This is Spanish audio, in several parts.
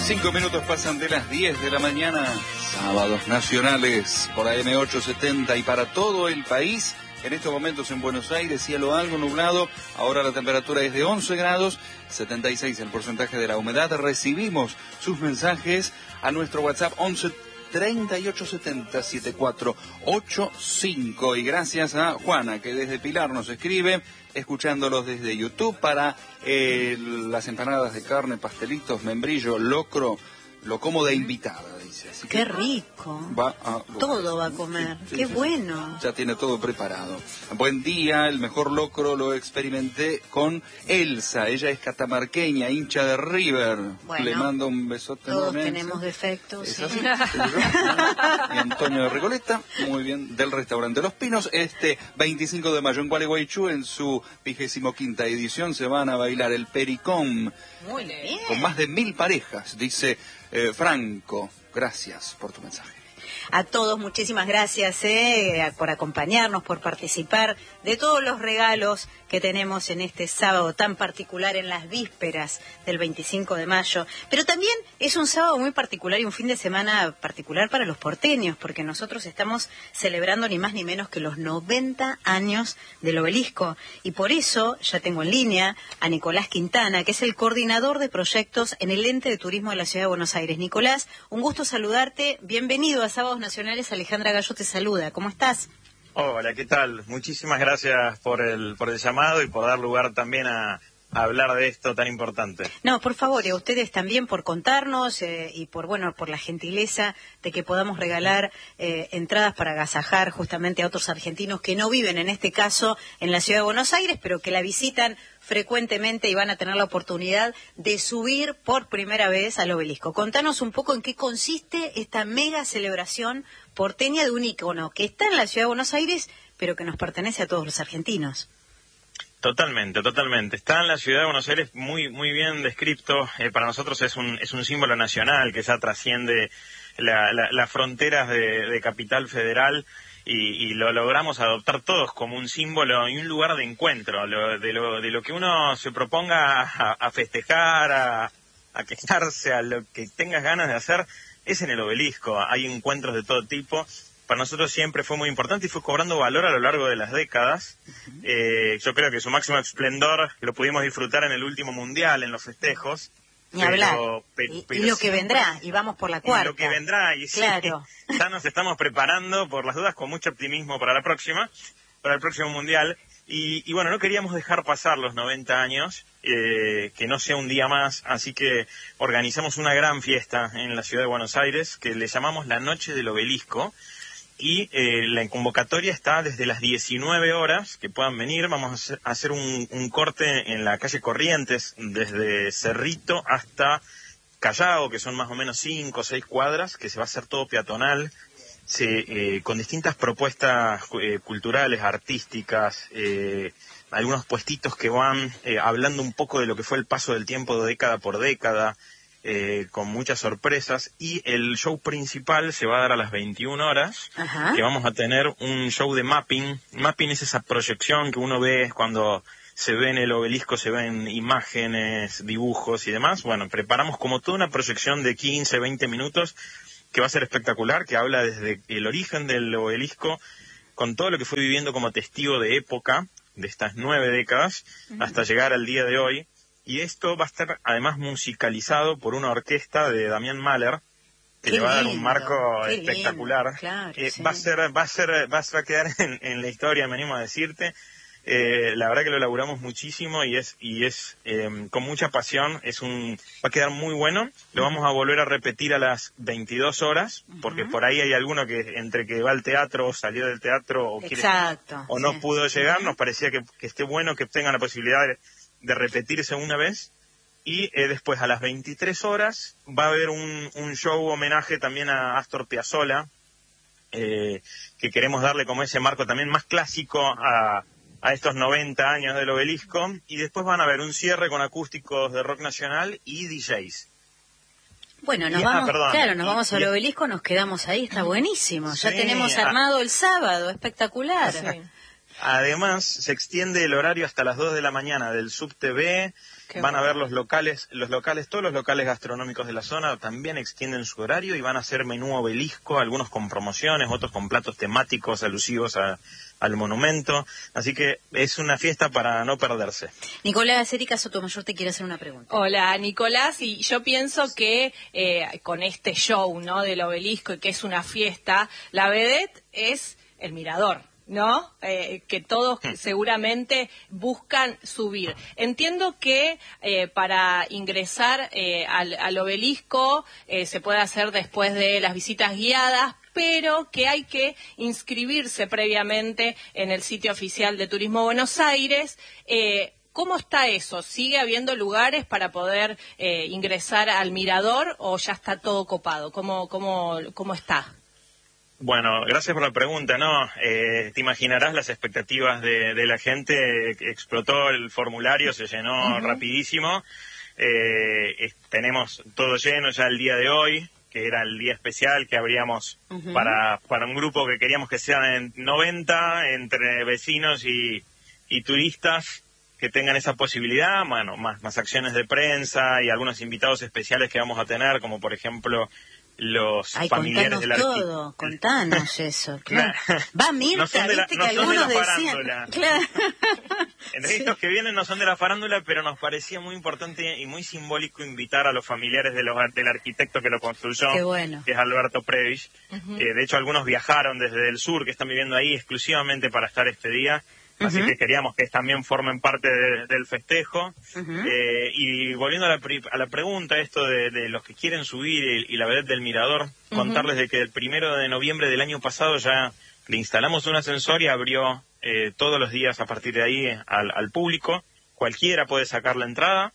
5 minutos pasan de las 10 de la mañana, sábados nacionales por AM870 y para todo el país. En estos momentos en Buenos Aires, cielo algo nublado, ahora la temperatura es de 11 grados, 76 el porcentaje de la humedad. Recibimos sus mensajes a nuestro WhatsApp 11 3870 7485 y gracias a Juana que desde Pilar nos escribe, escuchándolos desde YouTube para las empanadas de carne, pastelitos, membrillo, locro, lo como de invitada, dice. Así ¡qué rico! Todo va a comer. Sí, ¡qué bueno! Ya tiene todo preparado. Buen día, el mejor locro lo experimenté con Elsa. Ella es catamarqueña, hincha de River. Bueno, le mando un besote. Todos tenemos defectos. ¿Es así? Y Antonio de Recoleta, muy bien, del restaurante Los Pinos. Este 25 de mayo en Gualeguaychú, en su 25ª edición, se van a bailar el Pericón. Muy bien. Con más de 1000 parejas, dice Franco. Gracias por tu mensaje. A todos, muchísimas gracias por acompañarnos, por participar de todos los regalos que tenemos en este sábado tan particular, en las vísperas del 25 de mayo. Pero también es un sábado muy particular y un fin de semana particular para los porteños, porque nosotros estamos celebrando ni más ni menos que los 90 años del Obelisco. Y por eso ya tengo en línea a Nicolás Quintana, que es el coordinador de proyectos en el Ente de Turismo de la Ciudad de Buenos Aires. Nicolás, un gusto saludarte. Bienvenido a Sábados Nacionales. Alejandra Gallo te saluda. ¿Cómo estás? Hola, ¿qué tal? Muchísimas gracias por el llamado y por dar lugar también a hablar de esto tan importante. No, por favor, y a ustedes también por contarnos y por la gentileza de que podamos regalar entradas para agasajar justamente a otros argentinos que no viven, en este caso, en la Ciudad de Buenos Aires, pero que la visitan frecuentemente y van a tener la oportunidad de subir por primera vez al Obelisco. Contanos un poco en qué consiste esta mega celebración porteña de un ícono que está en la Ciudad de Buenos Aires, pero que nos pertenece a todos los argentinos. Totalmente. Está en la Ciudad de Buenos Aires muy bien descrito. Para nosotros es un símbolo nacional que ya trasciende las fronteras de Capital Federal y lo logramos adoptar todos como un símbolo y un lugar de encuentro. De lo que uno se proponga a festejar, a quejarse, a lo que tengas ganas de hacer, es en el Obelisco. Hay encuentros de todo tipo. Para nosotros siempre fue muy importante y fue cobrando valor a lo largo de las décadas. Yo creo que su máximo esplendor lo pudimos disfrutar en el último Mundial, en los festejos. Ni hablar. Y lo que vendrá, y vamos por la cuarta. Y lo que vendrá, y claro. Sí, ya nos estamos preparando por las dudas con mucho optimismo para el próximo Mundial. Y bueno, no queríamos dejar pasar los 90 años, que no sea un día más, así que organizamos una gran fiesta en la Ciudad de Buenos Aires que le llamamos la Noche del Obelisco. Y la convocatoria está desde las 19 horas, que puedan venir. Vamos a hacer un corte en la calle Corrientes, desde Cerrito hasta Callao, que son más o menos 5 o 6 cuadras, que se va a hacer todo peatonal, con distintas propuestas culturales, artísticas, algunos puestitos que van hablando un poco de lo que fue el paso del tiempo de década por década, con muchas sorpresas, y el show principal se va a dar a las 21 horas. Ajá. Que vamos a tener un show de mapping. Mapping es esa proyección que uno ve cuando se ve en el Obelisco, se ven imágenes, dibujos y demás. Bueno, preparamos como toda una proyección de 15, 20 minutos que va a ser espectacular, que habla desde el origen del Obelisco, con todo lo que fue viviendo como testigo de época, de estas 9 décadas, hasta llegar al día de hoy. Y esto va a estar además musicalizado por una orquesta de Damián Mahler, que le va a dar un marco espectacular. Claro, sí. Va a quedar en la historia, me animo a decirte. La verdad que lo elaboramos muchísimo y es con mucha pasión. Va a quedar muy bueno. Lo vamos a volver a repetir a las 22 horas, porque por ahí hay alguno que entre que va al teatro o salió del teatro o no pudo llegar, nos parecía que esté bueno que tengan la posibilidad de repetirse una vez. Y después a las 23 horas va a haber un show homenaje también a Astor Piazzolla, que queremos darle como ese marco también más clásico a estos 90 años del Obelisco. Y después van a haber un cierre con acústicos de rock nacional y DJs. Bueno, nos vamos al Obelisco, nos quedamos ahí, está buenísimo. Ya tenemos armado el sábado, espectacular. Sí. Además, se extiende el horario hasta las 2 de la mañana del Subte B. Van a ver todos los locales gastronómicos de la zona también extienden su horario y van a hacer menú obelisco, algunos con promociones, otros con platos temáticos alusivos al monumento. Así que es una fiesta para no perderse. Nicolás, Erika Sotomayor te quiere hacer una pregunta. Hola, Nicolás, y yo pienso que con este show, ¿no?, del obelisco, y que es una fiesta, la vedette es el mirador, ¿no? Que todos seguramente buscan subir. Entiendo que para ingresar al obelisco se puede hacer después de las visitas guiadas, pero que hay que inscribirse previamente en el sitio oficial de Turismo Buenos Aires. ¿Cómo está eso? ¿Sigue habiendo lugares para poder ingresar al mirador o ya está todo copado? ¿Cómo está? Bueno, gracias por la pregunta, ¿no? Te imaginarás las expectativas de la gente. Explotó el formulario, se llenó rapidísimo. Tenemos todo lleno ya el día de hoy, que era el día especial que abríamos para un grupo que queríamos que sean 90 entre vecinos y turistas que tengan esa posibilidad. Bueno, más acciones de prensa y algunos invitados especiales que vamos a tener, como por ejemplo los familiares del arquitecto. Contanos eso. Claro. Va Mirta, viste que algunos decían. Claro. Estos que vienen no son de la farándula, pero nos parecía muy importante y muy simbólico invitar a los familiares del arquitecto que lo construyó, que es Alberto Prebisch. De hecho, algunos viajaron desde el sur, que están viviendo ahí exclusivamente para estar este día. Así que queríamos que también formen parte del festejo. Y volviendo a la pregunta, esto de los que quieren subir y la vedette del mirador, contarles de que el 1 de noviembre del año pasado ya le instalamos un ascensor y abrió todos los días a partir de ahí al público. Cualquiera puede sacar la entrada.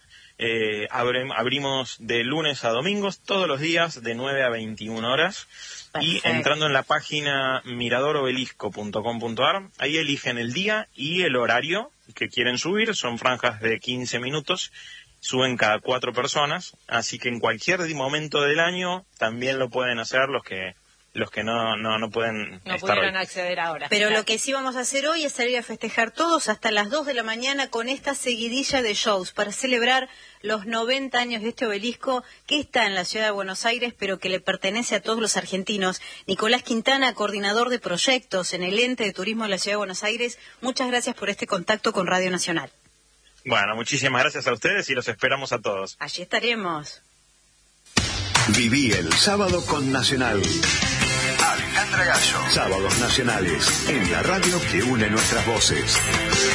Abrimos de lunes a domingos, todos los días, de 9 a 21 horas. Y entrando en la página miradorobelisco.com.ar, ahí eligen el día y el horario que quieren subir. Son franjas de 15 minutos, suben cada 4 personas, así que en cualquier momento del año también lo pueden hacer los que no pueden no estar pudieron hoy. acceder ahora. Pero lo que sí vamos a hacer hoy es salir a festejar todos hasta las 2 de la mañana con esta seguidilla de shows para celebrar los 90 años de este obelisco que está en la ciudad de Buenos Aires, pero que le pertenece a todos los argentinos. Nicolás Quintana, coordinador de proyectos en el Ente de Turismo de la ciudad de Buenos Aires, muchas gracias por este contacto con Radio Nacional. Bueno, muchísimas gracias a ustedes y los esperamos a todos. Allí estaremos. Viví el sábado con Nacional. Alejandra Gallo. Sábados nacionales en la radio que une nuestras voces.